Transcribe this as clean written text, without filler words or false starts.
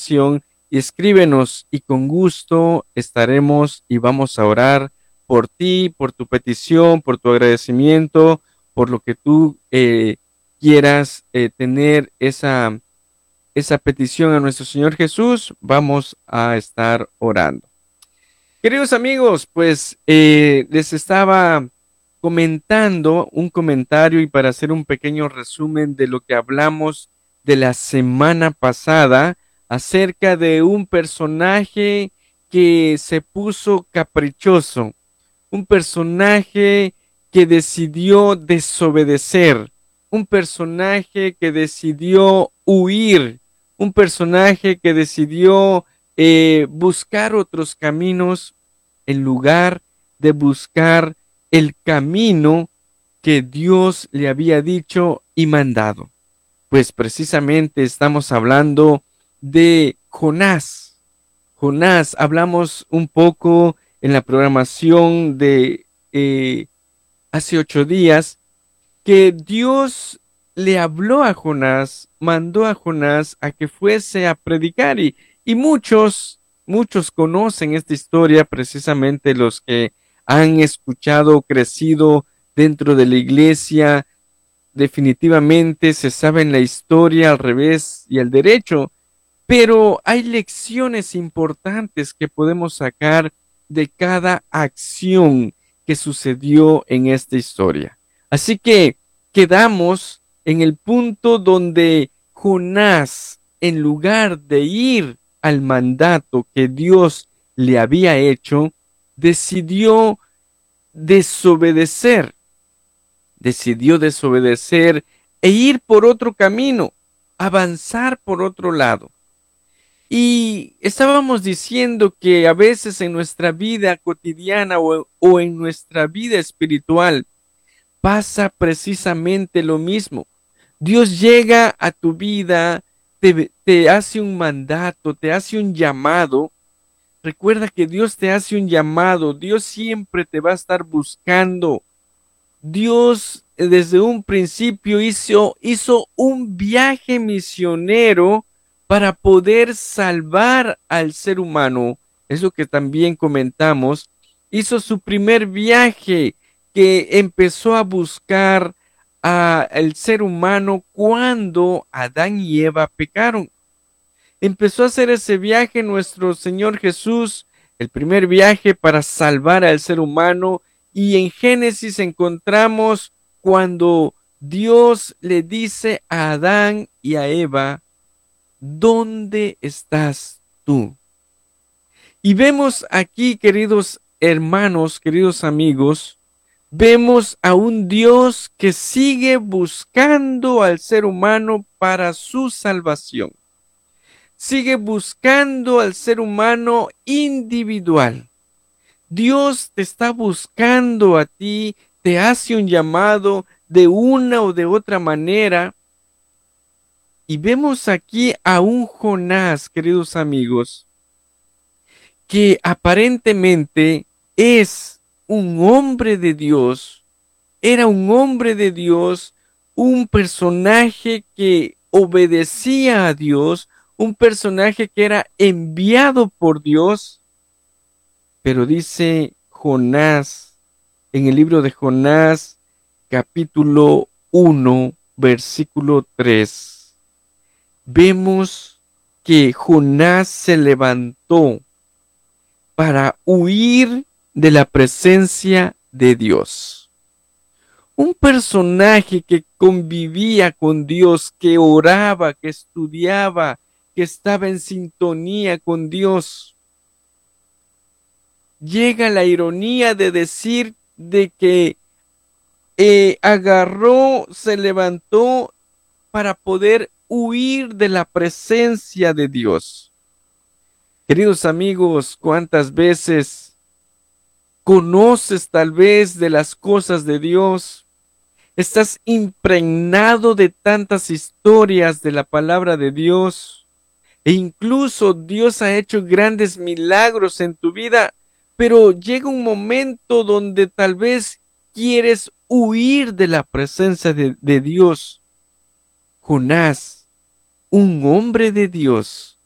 oración y escríbenos y con gusto estaremos y vamos a orar por ti, por tu petición, por tu agradecimiento, por lo que tú quieras tener esa petición a nuestro Señor Jesús. Vamos a estar orando. Queridos amigos, pues les estaba comentando un comentario y para hacer un pequeño resumen de lo que hablamos de la semana pasada acerca de un personaje que se puso caprichoso, un personaje que decidió desobedecer, un personaje que decidió huir, un personaje que decidió buscar otros caminos en lugar de buscar el camino que Dios le había dicho y mandado. Pues precisamente estamos hablando de Jonás. Jonás, hablamos un poco en la programación de hace 8 días que Dios le habló a Jonás, mandó a Jonás a que fuese a predicar y muchos conocen esta historia, precisamente los que han escuchado, crecido dentro de la iglesia, definitivamente se saben la historia al revés y al derecho, pero hay lecciones importantes que podemos sacar de cada acción que sucedió en esta historia. Así que quedamos en el punto donde Jonás, en lugar de ir al mandato que Dios le había hecho, decidió desobedecer, decidió desobedecer e ir por otro camino, avanzar por otro lado. Y estábamos diciendo que a veces en nuestra vida cotidiana o en nuestra vida espiritual pasa precisamente lo mismo. Dios llega a tu vida, te hace un mandato, te hace un llamado. Recuerda que Dios te hace un llamado, Dios siempre te va a estar buscando. Dios desde un principio hizo un viaje misionero para poder salvar al ser humano. Es lo que también comentamos. Hizo su primer viaje que empezó a buscar al ser humano cuando Adán y Eva pecaron. Empezó a hacer ese viaje nuestro Señor Jesús, el primer viaje para salvar al ser humano. Y en Génesis encontramos cuando Dios le dice a Adán y a Eva, ¿dónde estás tú? Y vemos aquí, queridos hermanos, queridos amigos, vemos a un Dios que sigue buscando al ser humano para su salvación. Sigue buscando al ser humano individual. Dios te está buscando a ti, te hace un llamado de una o de otra manera. Y vemos aquí a un Jonás, queridos amigos, que aparentemente es un hombre de Dios, era un hombre de Dios, un personaje que obedecía a Dios, un personaje que era enviado por Dios, pero dice Jonás, en el libro de Jonás, capítulo 1, versículo 3, vemos que Jonás se levantó para huir de la presencia de Dios. Un personaje que convivía con Dios, que oraba, que estudiaba, que estaba en sintonía con Dios. Llega la ironía de decir de que agarró, se levantó para poder huir de la presencia de Dios. Queridos amigos, ¿cuántas veces conoces tal vez de las cosas de Dios? Estás impregnado de tantas historias de la palabra de Dios e incluso Dios ha hecho grandes milagros en tu vida, pero llega un momento donde tal vez quieres huir de la presencia de Dios. Jonás, un hombre de Dios,